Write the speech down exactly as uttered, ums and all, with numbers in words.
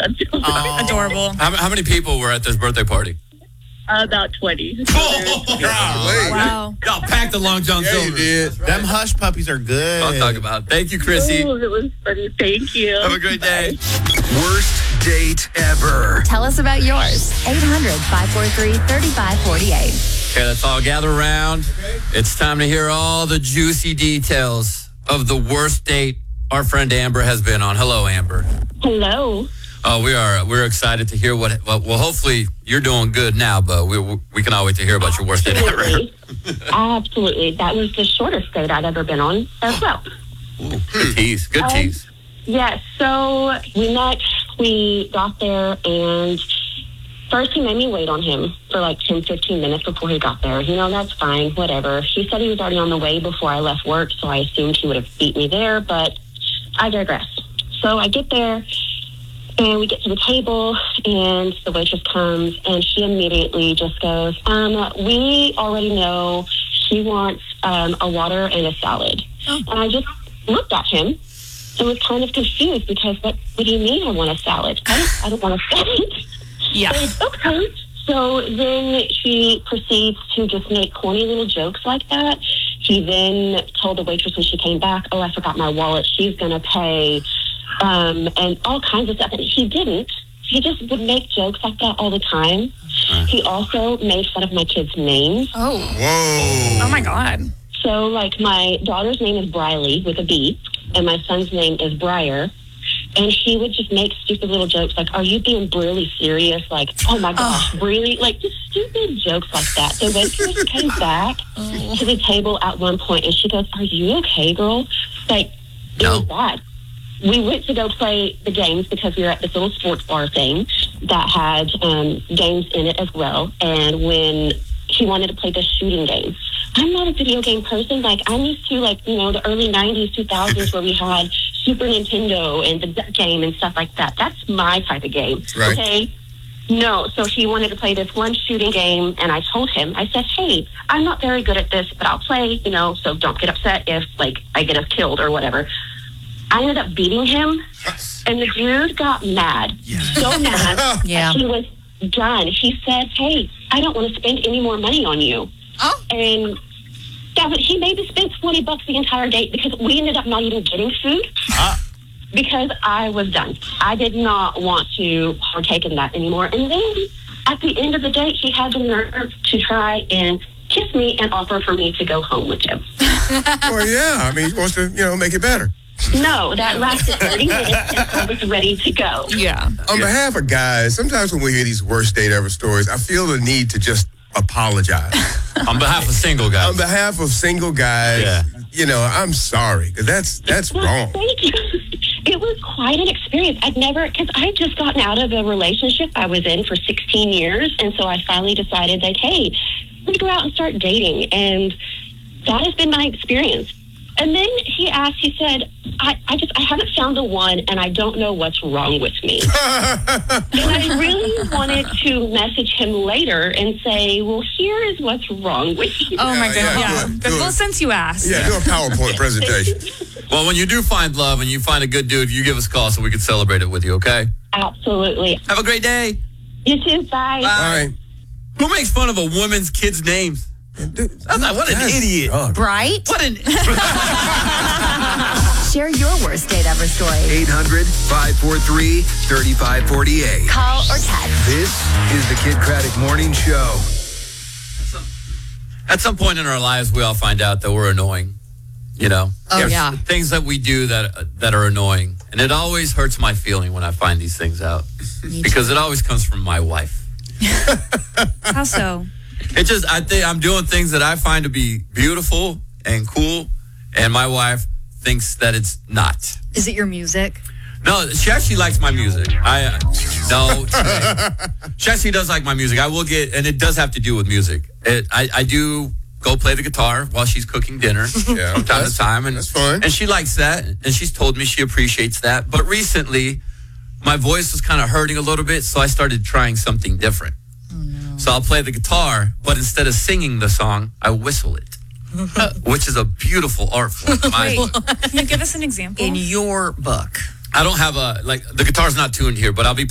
son. Oh. Adorable. How, how many people were at this birthday party? Uh, about twenty. So Oh, there's- wow. Wow. Y'all packed the Long John Yeah, you Silver. did. Them hush puppies are good. I'll talk about it. Thank you, Chrissy. Oh, it was funny. Thank you. Have a great day. Worst date ever. Tell us about yours. eight hundred, five four three, three five four eight. Okay, let's all gather around. It's time to hear all the juicy details of the worst date our friend Amber has been on. Hello, Amber. Hello. Oh, we are we're excited to hear what. Well, well hopefully you're doing good now, but we we can all wait to hear about your worst date ever. Absolutely. Absolutely. That was the shortest date I'd ever been on as well. Ooh, good tease. Good Um, tease. Yes. So we met, we got there, and first he made me wait on him for like ten, fifteen minutes before he got there. You know, that's fine, whatever. He said he was already on the way before I left work, so I assumed he would have beat me there, but I digress. So I get there, and we get to the table, and the waitress comes, and she immediately just goes, um, we already know she wants um, a water and a salad. Oh. And I just looked at him and was kind of confused because, what, what do you mean I want a salad? I don't, I don't want a salad. Yeah. So, okay. So then she proceeds to just make corny little jokes like that. He then told the waitress when she came back, oh, I forgot my wallet. She's going to pay. Um, and all kinds of stuff. And he didn't. He just would make jokes like that all the time. Uh. He also made fun of my kids' names. Oh. Whoa. Oh, my God. So, like, my daughter's name is Briley with a B, and my son's name is Briar. And he would just make stupid little jokes like, are you being really serious? Like, oh, my gosh, oh. really? Like, just stupid jokes like that. The waitress came back oh. to the table at one point, and she goes, are you okay, girl? Like, it no. was bad. We went to go play the games because we were at this little sports bar thing that had um, games in it as well. And when he wanted to play the shooting game, I'm not a video game person. Like, I'm used to, like, you know, the early nineties, two thousands where we had Super Nintendo and the Duck game and stuff like that. That's my type of game. Right. Okay? No, so he wanted to play this one shooting game, and I told him, I said, hey, I'm not very good at this, but I'll play, you know, so don't get upset if, like, I get us killed or whatever. I ended up beating him, and the dude got mad, yeah. so mad, yeah. he was done. He said, hey, I don't want to spend any more money on you. Oh. And that was, he maybe spent twenty bucks the entire date because we ended up not even getting food ah. because I was done. I did not want to partake in that anymore. And then at the end of the date, he had the nerve to try and kiss me and offer for me to go home with him. Well, yeah. I mean, he wants to, you know, make it better. No, that lasted thirty minutes and I was ready to go. Yeah. On yeah. behalf of guys, sometimes when we hear these worst date ever stories, I feel the need to just apologize. On behalf of single guys. On behalf of single guys, yeah. you know, I'm sorry, because that's, that's well, wrong. Thank you. It was quite an experience. I'd never, because I had just gotten out of a relationship I was in for sixteen years, and so I finally decided, like, hey, let's go out and start dating, and that has been my experience. And then he asked, he said, I, I just, I haven't found the one, and I don't know what's wrong with me. And I really wanted to message him later and say, well, here is what's wrong with you. Oh, my Yeah, goodness. yeah, Yeah. do it, But do well, it. since you asked. Yeah, do a PowerPoint presentation. Well, when you do find love and you find a good dude, you give us a call so we can celebrate it with you, okay? Absolutely. Have a great day. You too. Bye. Bye. All right. Who makes fun of a woman's kids' names? Dude, I'm like, what an that's idiot. dumb. Bright? What an... Share your worst date ever story. eight hundred, five four three, three five four eight. Call or text. This is the Kid Craddock Morning Show. At some point in our lives, we all find out that we're annoying. You know? Oh, There's yeah. things that we do that that are annoying. And it always hurts my feeling when I find these things out. Because it always comes from my wife. How so? It just, I think I'm doing things that I find to be beautiful and cool. And my wife thinks that it's not. Is it your music? No, she actually likes my music. I uh, no, she actually does like my music. I will get, and it does have to do with music. It, I, I do go play the guitar while she's cooking dinner Yeah, from time to time, and that's fun. And she likes that, and she's told me she appreciates that. But recently, my voice was kind of hurting a little bit, so I started trying something different. Oh no! So I'll play the guitar, but instead of singing the song, I whistle it. Which is a beautiful art form. Wait, can you give us an example? In your book. I don't have a, like, the guitar's not tuned here, but I'll be